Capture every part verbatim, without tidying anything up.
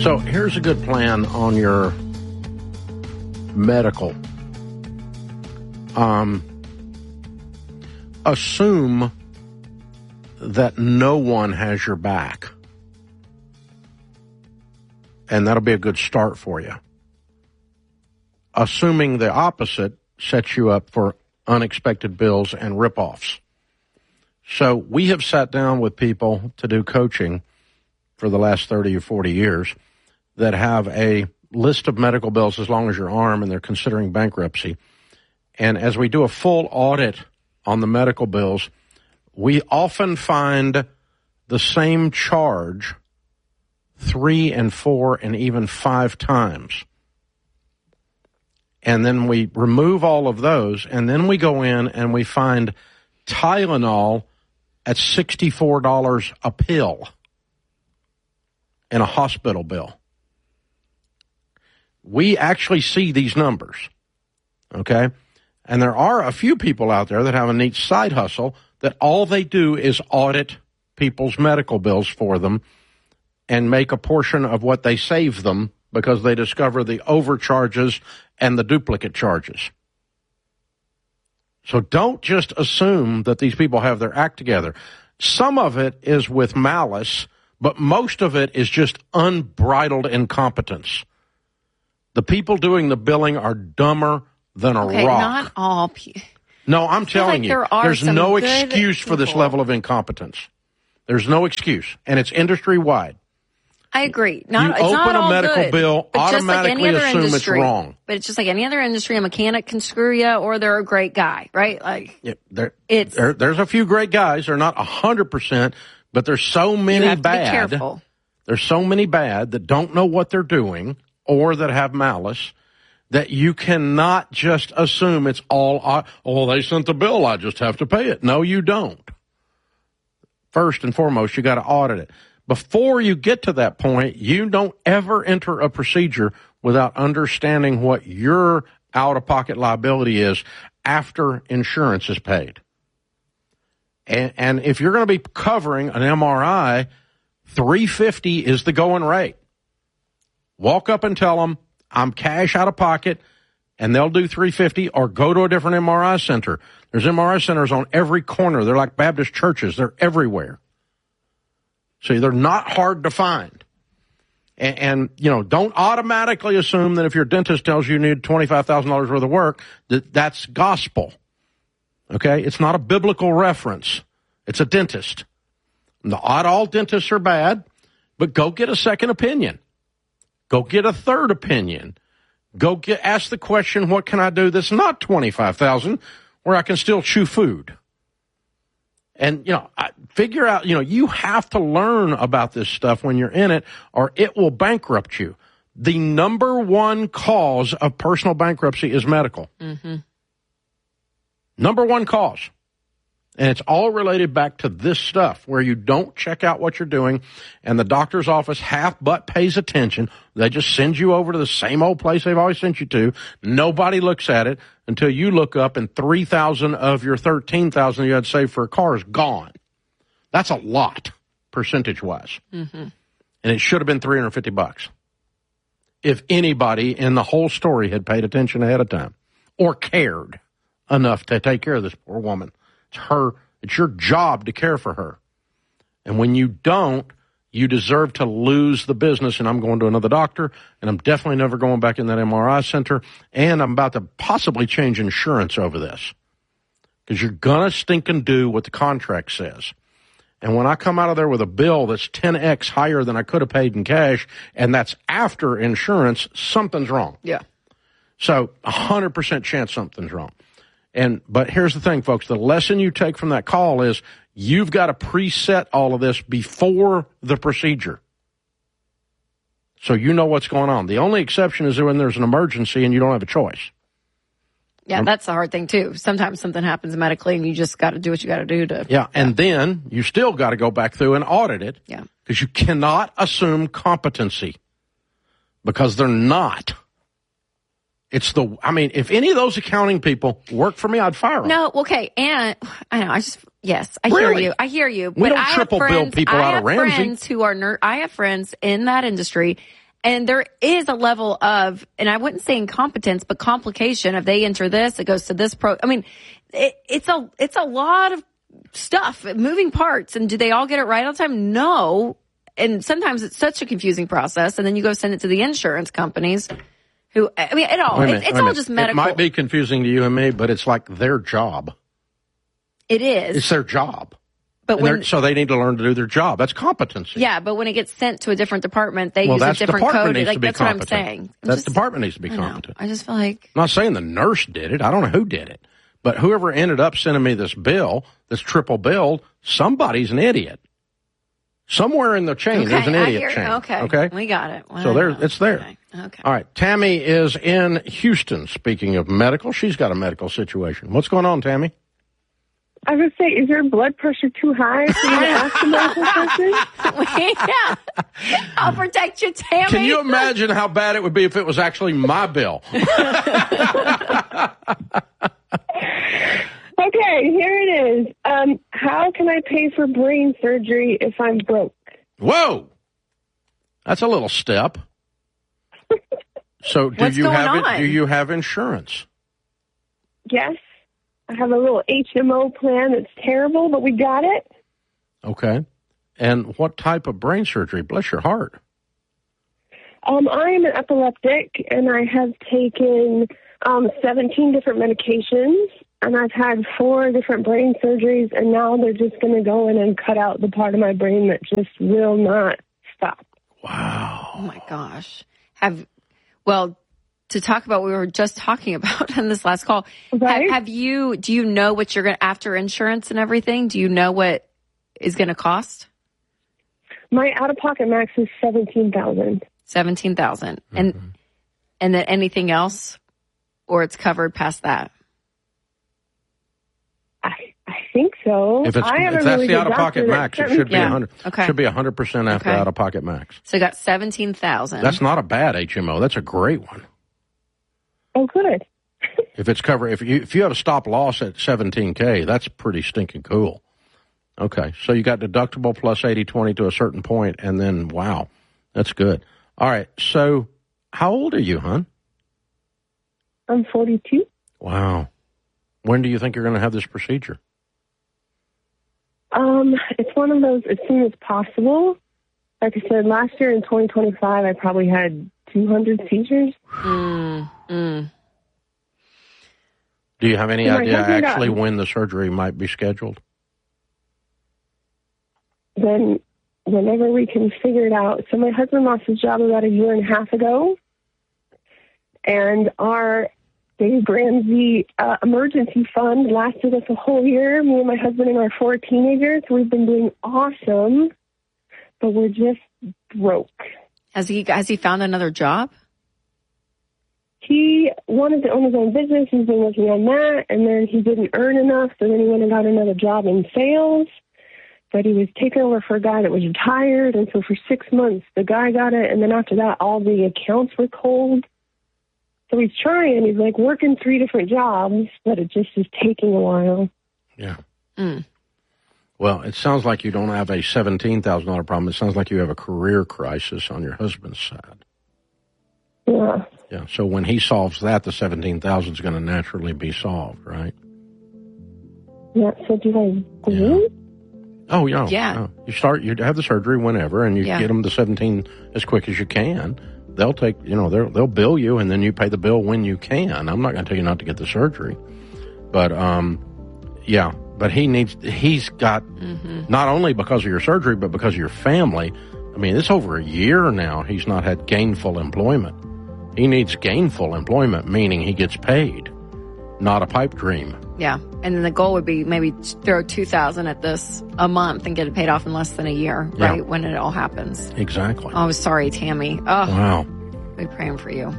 So here's a good plan on your medical. Um, assume that no one has your back. And that'll be a good start for you. Assuming the opposite sets you up for unexpected bills and ripoffs. So we have sat down with people to do coaching for the last thirty or forty years that have a list of medical bills as long as your arm, and they're considering bankruptcy. And as we do a full audit on the medical bills, we often find the same charge three and four and even five times. And then we remove all of those, and then we go in and we find Tylenol at sixty-four dollars a pill in a hospital bill. We actually see these numbers, okay? And there are a few people out there that have a neat side hustle that all they do is audit people's medical bills for them and make a portion of what they save them because they discover the overcharges and the duplicate charges. So don't just assume that these people have their act together. Some of it is with malice, but most of it is just unbridled incompetence. The people doing the billing are dumber than a okay, rock. Not all people. No, I'm telling like you, there there's no good excuse for this people. level of incompetence. There's no excuse, and it's industry-wide. I agree. Not, you it's open not a all medical good, bill, but just like automatically any other assume industry, it's wrong. But it's just like any other industry. A mechanic can screw you, or they're a great guy, right? Like yeah, there, it's there, there's a few great guys. They're not a hundred percent, but there's so many you have bad. To be careful. There's so many bad that don't know what they're doing or that have malice that you cannot just assume it's all. Oh, they sent the bill. I just have to pay it. No, you don't. First and foremost, you got to audit it. Before you get to that point, you don't ever enter a procedure without understanding what your out-of-pocket liability is after insurance is paid. And, and if you're going to be covering an M R I, three hundred fifty dollars is the going rate. Walk up and tell them, I'm cash out of pocket, and they'll do three hundred fifty dollars, or go to a different M R I center. There's M R I centers on every corner. They're like Baptist churches. They're everywhere. See, they're not hard to find. And, and, you know, don't automatically assume that if your dentist tells you you need twenty-five thousand dollars worth of work, that that's gospel. Okay? It's not a biblical reference. It's a dentist. Not all dentists are bad, but go get a second opinion. Go get a third opinion. Go get ask the question, what can I do that's not twenty-five thousand dollars where I can still chew food? And, you know, figure out, you know, you have to learn about this stuff when you're in it, or it will bankrupt you. The number one cause of personal bankruptcy is medical. Mm-hmm. Number one cause. And it's all related back to this stuff where you don't check out what you're doing and the doctor's office half but pays attention. They just send you over to the same old place they've always sent you to. Nobody looks at it until you look up and three thousand of your thirteen thousand you had saved for a car is gone. That's a lot percentage-wise. Mm-hmm. And it should have been three hundred fifty bucks if anybody in the whole story had paid attention ahead of time or cared enough to take care of this poor woman. It's her, it's your job to care for her. And when you don't, you deserve to lose the business. And I'm going to another doctor, and I'm definitely never going back in that M R I center. And I'm about to possibly change insurance over this because you're going to stink and do what the contract says. And when I come out of there with a bill that's ten x higher than I could have paid in cash, and that's after insurance, something's wrong. Yeah. So one hundred percent chance something's wrong. And but here's the thing, folks. The lesson you take from that call is you've got to preset all of this before the procedure so you know what's going on. The only exception is when there's an emergency and you don't have a choice. Yeah, that's the hard thing, too. Sometimes something happens medically, and you just got to do what you got to do to... Yeah, and yeah. then you still got to go back through and audit it. Yeah. Because you cannot assume competency because they're not. It's the, I mean, if any of those accounting people work for me, I'd fire them. No, okay, and I know, I just, yes, I really? hear you. I hear you. We but don't I triple have friends, bill people I out have of Ramsey. Friends who are ner- I have friends in that industry, And there is a level of, and I wouldn't say incompetence, but complication. If they enter this, it goes to this pro. I mean, it, it's a it's a lot of stuff, moving parts. And do they all get it right all the time? No. And sometimes it's such a confusing process. And then you go send it to the insurance companies who, I mean, it all, minute, it's, it's all just medical. It might be confusing to you and me, but it's like their job. It is. It's their job. But when, so they need to learn to do their job. That's competency. Yeah, but when it gets sent to a different department, they well, use a different department code. Needs like to be that's competent. what I'm saying. I'm that just, department needs to be I competent. I just feel like I'm not saying the nurse did it. I don't know who did it. But whoever ended up sending me this bill, this triple billed, somebody's an idiot. Somewhere in the chain, okay, there's an I idiot hear, chain. Okay, okay, we got it. Well, so there, it's there. Okay. okay. All right, Tammy is in Houston. Speaking of medical, she's got a medical situation. What's going on, Tammy? I was say, is your blood pressure too high for you to ask a medical person? Yeah. I'll protect you, Tammy. Can you imagine how bad it would be if it was actually my bill? Okay, here it is. Um, how can I pay for brain surgery if I'm broke? Whoa. That's a little step. So do What's you going have on? it, do you have insurance? Yes. I have a little H M O plan that's terrible, but we got it. Okay. And what type of brain surgery? Bless your heart. Um, I am an epileptic, and I have taken um, seventeen different medications, and I've had four different brain surgeries, and now they're just going to go in and cut out the part of my brain that just will not stop. Wow. Oh, my gosh. Have, well, to talk about what we were just talking about in this last call, Right. have, have you, do you know what you're going to, after insurance and everything, do you know what is going to cost? My out-of-pocket max is seventeen thousand dollars. seventeen thousand dollars. Mm-hmm. And, and then anything else, or it's covered past that? I, I think so. If, it's, I have if a that's really the good out-of-pocket doctor that max, it sent me- should be Yeah. one hundred. Okay. Should be one hundred percent after Okay. out-of-pocket max. So you got seventeen thousand. That's not a bad H M O. That's a great one. Oh, good. If it's covered, if you if you have a stop loss at seventeen K, that's pretty stinking cool. Okay, so you got deductible plus eighty twenty to a certain point, and then wow, that's good. All right, so how old are you, hon? I'm forty-two. Wow. When do you think you're going to have this procedure? Um, it's one of those as soon as possible. Like I said, last year in twenty twenty-five, I probably had two hundred seizures. Mm, mm. Do you have any So my idea husband got- actually when the surgery might be scheduled? Then whenever we can figure it out. So my husband lost his job about a year and a half ago. And our Dave Ramsey uh, emergency fund lasted us a whole year, me and my husband and our four teenagers. We've been doing awesome, but we're just broke. Has he, has he found another job? He wanted to own his own business. He's been working on that, and then he didn't earn enough, so then he went and got another job in sales. But he was taking over for a guy that was retired, and so for six months, the guy got it, and then after that, all the accounts were cold. So he's trying. He's, like, working three different jobs, but it just is taking a while. Yeah. Mm. Well, it sounds like you don't have a seventeen thousand dollars problem. It sounds like you have a career crisis on your husband's side. Yeah. Yeah. So when he solves that, the seventeen thousand is going to naturally be solved, right? Yeah, so do I Yeah. glue? Oh, yeah. Yeah. No. You start, you have the surgery whenever, and you Yeah. get them the seventeen as quick as you can. They'll take, you know, they'll, they'll bill you, and then you pay the bill when you can. I'm not going to tell you not to get the surgery. But, um, yeah, but he needs, he's got, Mm-hmm. not only because of your surgery, but because of your family. I mean, it's over a year now he's not had gainful employment. He needs gainful employment, meaning he gets paid, not a pipe dream. Yeah. And then the goal would be maybe throw two thousand at this a month and get it paid off in less than a year, Yeah. right? When it all happens. Exactly. Oh, sorry, Tammy. Oh, Wow. we're praying for you.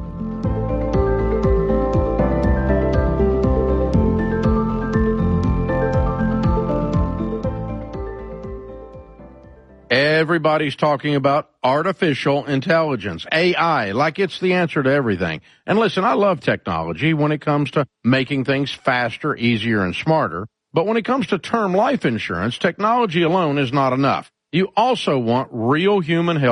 Everybody's talking about artificial intelligence, A I, like it's the answer to everything. And listen, I love technology when it comes to making things faster, easier, and smarter. But when it comes to term life insurance, technology alone is not enough. You also want real human help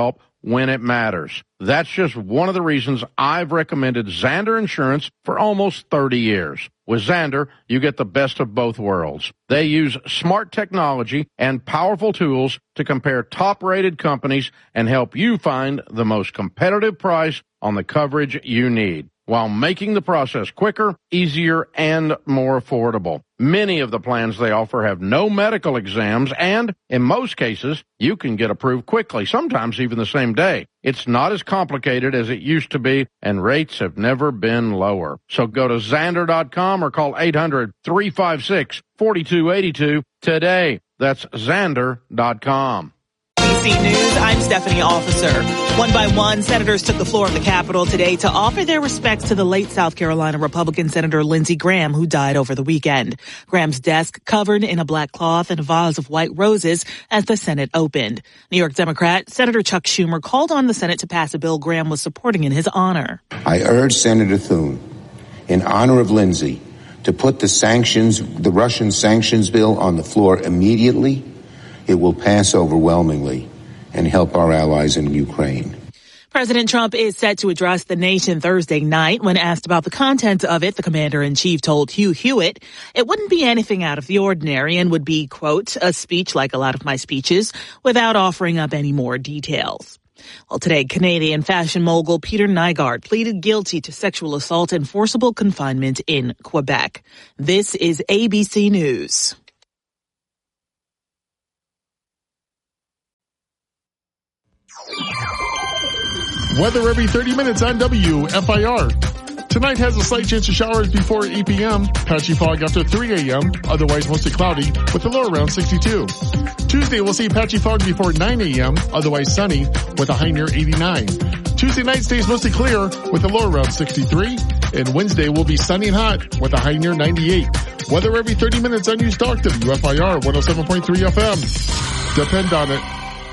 when it matters. That's just one of the reasons I've recommended Zander Insurance for almost thirty years. With Zander, you get the best of both worlds. They use smart technology and powerful tools to compare top-rated companies and help you find the most competitive price on the coverage you need, while making the process quicker, easier, and more affordable. Many of the plans they offer have no medical exams, and in most cases, you can get approved quickly, sometimes even the same day. It's not as complicated as it used to be, and rates have never been lower. So go to Zander dot com or call eight hundred, three five six, four two eight two today. That's Zander dot com. A B C News, I'm Stephanie Officer. One by one, senators took the floor of the Capitol today to offer their respects to the late South Carolina Republican Senator Lindsey Graham, who died over the weekend. Graham's desk covered in a black cloth and a vase of white roses as the Senate opened. New York Democrat Senator Chuck Schumer called on the Senate to pass a bill Graham was supporting in his honor. I urge Senator Thune, in honor of Lindsey, to put the sanctions, the Russian sanctions bill on the floor immediately. It will pass overwhelmingly and help our allies in Ukraine. President Trump is set to address the nation Thursday night. When asked about the content of it, the commander-in-chief told Hugh Hewitt it wouldn't be anything out of the ordinary and would be, quote, a speech like a lot of my speeches, without offering up any more details. Well, today, Canadian fashion mogul Peter Nygard pleaded guilty to sexual assault and forcible confinement in Quebec. This is A B C News. Weather every thirty minutes on W F I R. Tonight has a slight chance of showers before eight p.m. Patchy fog after three a.m. Otherwise mostly cloudy with a low around sixty-two. Tuesday we'll see patchy fog before nine a.m. Otherwise sunny with a high near eighty-nine. Tuesday night stays mostly clear with a low around sixty-three. And Wednesday will be sunny and hot with a high near ninety-eight. Weather every thirty minutes on News Talk W F I R one oh seven point three F M. Depend on it.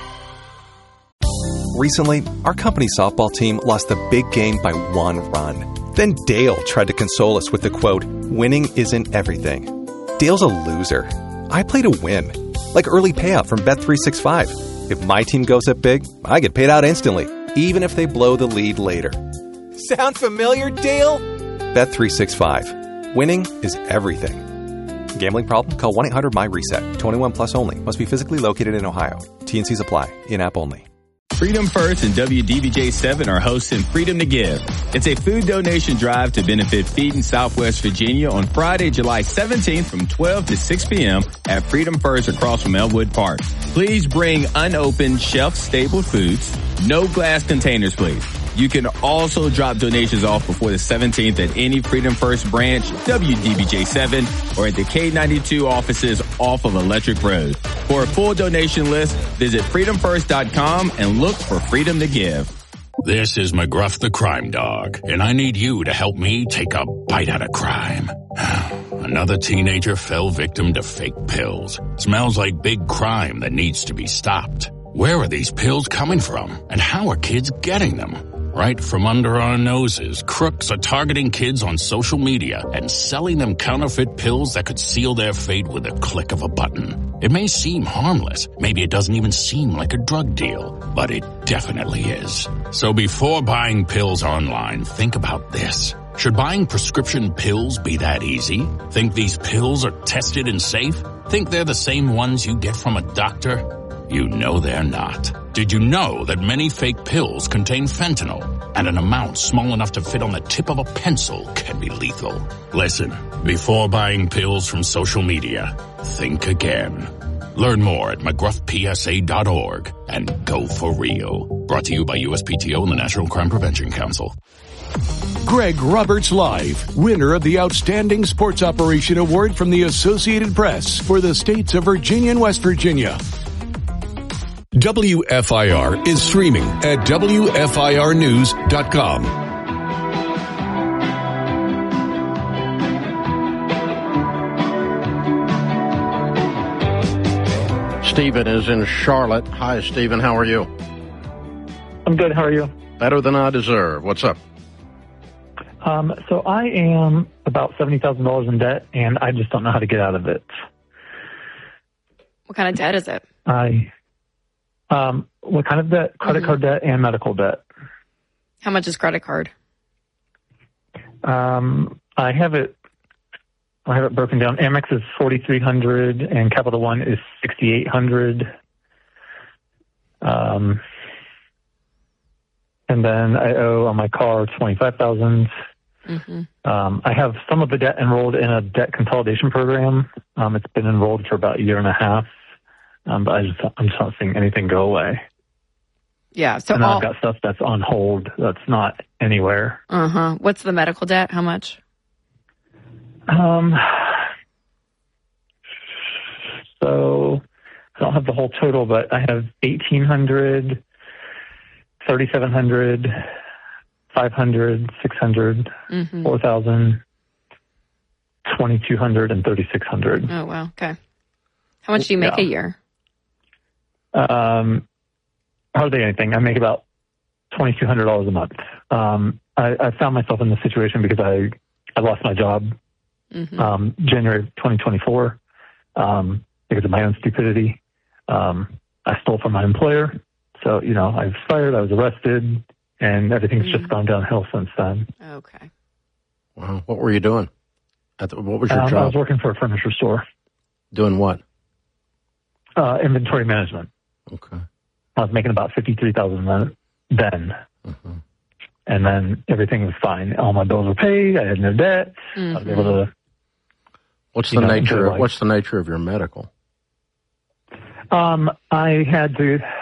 Recently, our company softball team lost the big game by one run. Then Dale tried to console us with the quote, winning isn't everything. Dale's a loser. I play to win. Like early payout from Bet three sixty-five. If my team goes up big, I get paid out instantly, even if they blow the lead later. Sound familiar, Dale? Bet three sixty-five. Winning is everything. Gambling problem? Call one eight hundred my reset. twenty-one plus only. Must be physically located in Ohio. T and C's apply. In-app only. Freedom First and W D B J seven are hosting Freedom to Give. It's a food donation drive to benefit Feeding Southwest Virginia on Friday, July seventeenth from twelve to six p.m. at Freedom First across from Elwood Park. Please bring unopened shelf-stable foods. No glass containers, please. You can also drop donations off before the seventeenth at any Freedom First branch, W D B J seven, or at the K ninety-two offices off of Electric Road. For a full donation list, visit freedom first dot com and look for Freedom to Give. This is McGruff the Crime Dog, and I need you to help me take a bite out of crime. Another teenager fell victim to fake pills. Smells like big crime that needs to be stopped. Where are these pills coming from, and how are kids getting them? Right from under our noses, crooks are targeting kids on social media and selling them counterfeit pills that could seal their fate with a click of a button. It may seem harmless. Maybe it doesn't even seem like a drug deal, but it definitely is. So before buying pills online, think about this. Should buying prescription pills be that easy? Think these pills are tested and safe? Think they're the same ones you get from a doctor? You know they're not. Did you know that many fake pills contain fentanyl, and an amount small enough to fit on the tip of a pencil can be lethal? Listen, before buying pills from social media, think again. Learn more at mcgruff p s a dot org and go for real. Brought to you by U S P T O and the National Crime Prevention Council. Greg Roberts Live, winner of the Outstanding Sports Operation Award from the Associated Press for the states of Virginia and West Virginia. W F I R is streaming at W F I R news dot com. Stephen is in Charlotte. Hi, Stephen. How are you? I'm good. How are you? Better than I deserve. What's up? Um, so I am about seventy thousand dollars in debt, and I just don't know how to get out of it. What kind of debt is it? I... Um, what kind of debt? Credit Mm-hmm. card debt and medical debt. How much is credit card? Um, I have it. I have it broken down. Amex is forty-three hundred, and Capital One is sixty-eight hundred. Um, and then I owe on my car twenty-five thousand. Mm-hmm. Um, I have some of the debt enrolled in a debt consolidation program. Um, it's been enrolled for about a year and a half, um, but I just, I'm just not seeing anything go away. Yeah. So and then all, I've got stuff that's on hold that's not anywhere. uh huh. What's the medical debt? How much? Um, so I don't have the whole total, but I have eighteen hundred, thirty-seven hundred, five hundred, six hundred, Mm-hmm. four thousand, twenty-two hundred, and thirty-six hundred. Oh, wow. Okay. How much do you make Yeah. a year? Um, hardly anything. I make about twenty-two hundred dollars a month. Um, I, I found myself in this situation because I, I lost my job Mm-hmm. um, January of twenty twenty-four um, because of my own stupidity. Um, I stole from my employer. So, you know, I was fired, I was arrested, and everything's Mm-hmm. just gone downhill since then. Okay. Wow. What were you doing? At the, what was your Um, I job? was working for a furniture store, Doing what? uh, inventory management. Okay. I was making about fifty-three thousand dollars then. Mm-hmm. And then everything was fine. All my bills were paid. I had no debt. Mm-hmm. I was able to. What's You the know, nature? enjoy Of, life. what's the nature of your medical? Um, I had to